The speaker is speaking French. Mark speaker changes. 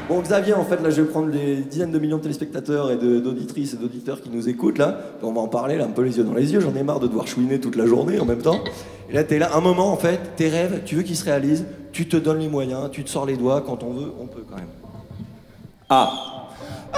Speaker 1: Bon, Xavier, en fait, là, je vais prendre les dizaines de millions de téléspectateurs et d'auditrices et d'auditeurs qui nous écoutent, là. On va en parler, là, un peu les yeux dans les yeux. J'en ai marre de devoir chouiner toute la journée en même temps. Et là, t'es là, un moment, en fait, tes rêves, tu veux qu'ils se réalisent, tu te donnes les moyens, tu te sors les doigts, quand on veut, on peut quand même.
Speaker 2: Ah,